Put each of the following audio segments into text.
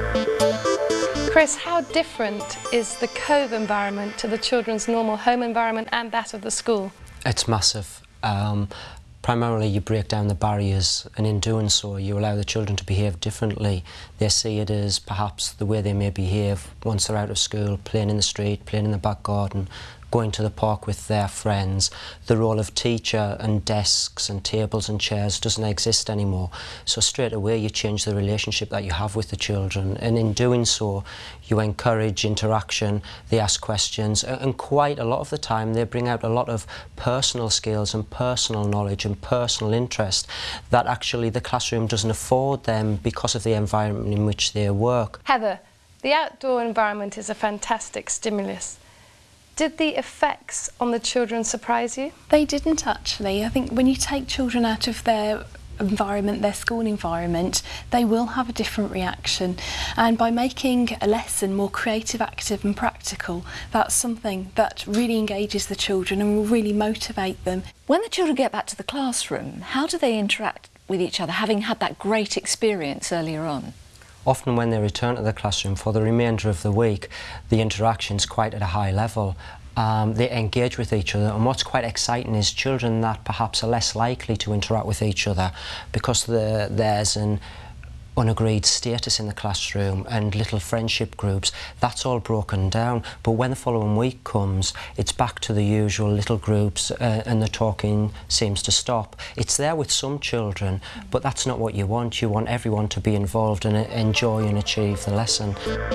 Chris, how different is the Cove environment to the children's normal home environment and that of the school? It's massive. Primarily you break down the barriers, and in doing so you allow the children to behave differently. They see it as perhaps the way they may behave once they're out of school, playing in the street, playing in the back garden, going to the park with their friends. The role of teacher and desks and tables and chairs doesn't exist anymore. So straight away you change the relationship that you have with the children, and in doing so you encourage interaction, they ask questions, and quite a lot of the time they bring out a lot of personal skills and personal knowledge and personal interest that actually the classroom doesn't afford them because of the environment in which they work. Heather, the outdoor environment is a fantastic stimulus. Did the effects on the children surprise you? They didn't actually. I think when you take children out of their environment, their school environment, they will have a different reaction. And by making a lesson more creative, active and practical, that's something that really engages the children and will really motivate them. When the children get back to the classroom, how do they interact with each other, having had that great experience earlier on? Often when they return to the classroom for the remainder of the week, the interaction's quite at a high level. They engage with each other, and what's quite exciting is children that perhaps are less likely to interact with each other because there's an unagreed status in the classroom and little friendship groups, that's all broken down. But when the following week comes, it's back to the usual little groups and the talking seems to stop. It's there with some children, but that's not what you want. You want everyone to be involved and enjoy and achieve the lesson.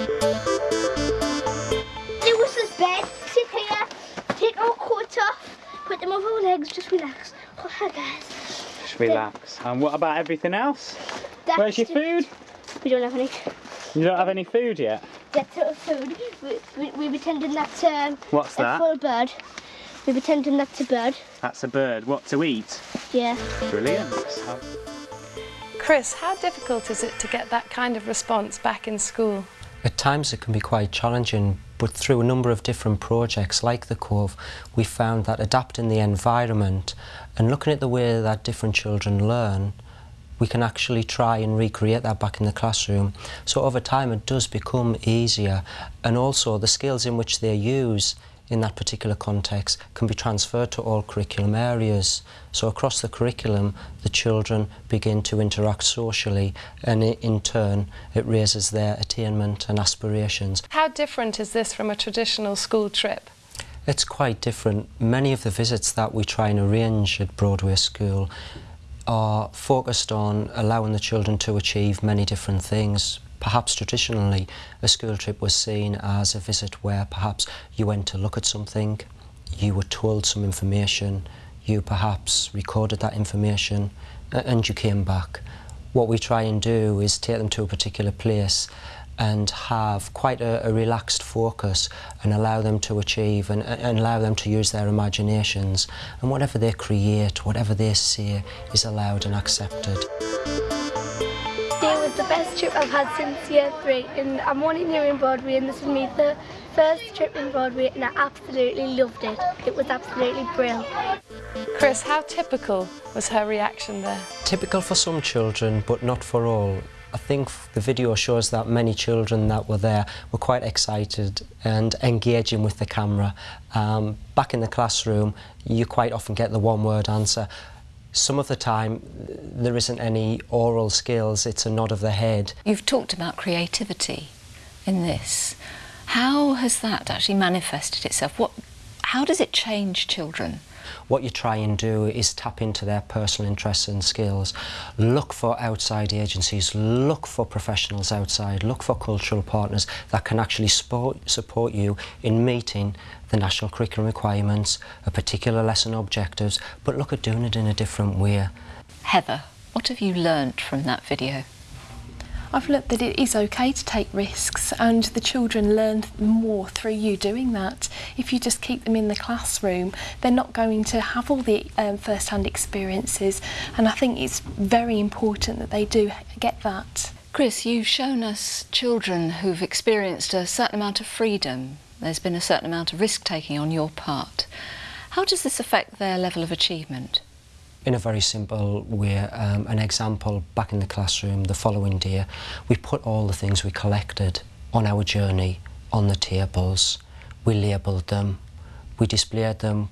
Lewis's bed, sit here, take our coats off, put them over our legs, just relax. Oh, hi guys. Just relax. And what about everything else? Where's your food? We don't have any. You don't have any food yet? That's our food. We pretending that's What's that? a full bird. We pretending that's a bird. That's a bird. What to eat? Yeah. Brilliant. Chris, how difficult is it to get that kind of response back in school? At times it can be quite challenging, but through a number of different projects like the Cove, we found that adapting the environment and looking at the way that different children learn, we can actually try and recreate that back in the classroom. So over time it does become easier, and also the skills in which they use in that particular context can be transferred to all curriculum areas. So across the curriculum the children begin to interact socially, and in turn it raises their attainment and aspirations. How different is this from a traditional school trip? It's quite different. Many of the visits that we try and arrange at Broadway School are focused on allowing the children to achieve many different things. Perhaps traditionally a school trip was seen as a visit where perhaps you went to look at something, you were told some information, you perhaps recorded that information and you came back. What we try and do is take them to a particular place and have quite a relaxed focus and allow them to achieve and allow them to use their imaginations, and whatever they create, whatever they say is allowed and accepted. It was the best trip I've had since year 3, and I'm only new in Broadway, and this is me the first trip in Broadway, and I absolutely loved it. It was absolutely brilliant. Chris, how typical was her reaction there? Typical for some children, but not for all. I think the video shows that many children that were there were quite excited and engaging with the camera. Back in the classroom, you quite often get the one-word answer. Some of the time, there isn't any oral skills, it's a nod of the head. You've talked about creativity in this. How has that actually manifested itself? How does it change children? What you try and do is tap into their personal interests and skills. Look for outside agencies, look for professionals outside, look for cultural partners that can actually support you in meeting the national curriculum requirements, a particular lesson objectives, but look at doing it in a different way. Heather, what have you learnt from that video? I've learnt that it is okay to take risks, and the children learn more through you doing that. If you just keep them in the classroom, they're not going to have all the first-hand experiences, and I think it's very important that they do get that. Chris, you've shown us children who've experienced a certain amount of freedom. There's been a certain amount of risk-taking on your part. How does this affect their level of achievement? in a very simple way. An example, back in the classroom the following day, we put all the things we collected on our journey on the tables. We labelled them, we displayed them